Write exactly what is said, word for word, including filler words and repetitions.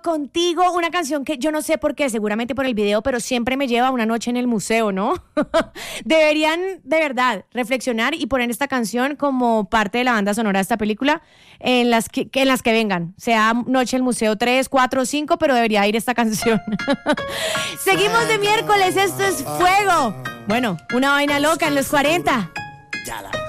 Contigo, una canción que yo no sé por qué, seguramente por el video, pero siempre me lleva a una noche en el museo, ¿no? Deberían, de verdad, reflexionar y poner esta canción como parte de la banda sonora de esta película en las que, que en las que vengan, sea Noche en el Museo tres, cuatro o cinco, pero debería ir esta canción. Seguimos de miércoles, esto es Fuego. Bueno, una vaina loca en los cuarenta.